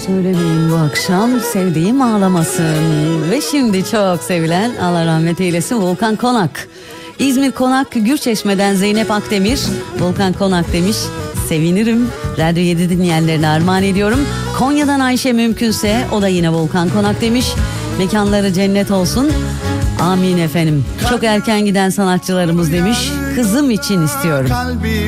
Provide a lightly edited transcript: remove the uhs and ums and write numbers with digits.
söylemeyin bu akşam, sevdiğim ağlamasın. Ve şimdi çok sevilen, Allah rahmet eylesin, Volkan Konak. İzmir Konak Gürçeşme'den Zeynep Akdemir. Volkan Konak demiş, sevinirim. Radyo 7 dinleyenlerine armağan ediyorum. Konya'dan Ayşe mümkünse, o da yine Volkan Konak demiş. Mekanları cennet olsun. Amin efendim. Çok erken giden sanatçılarımız demiş. Kızım için istiyorum.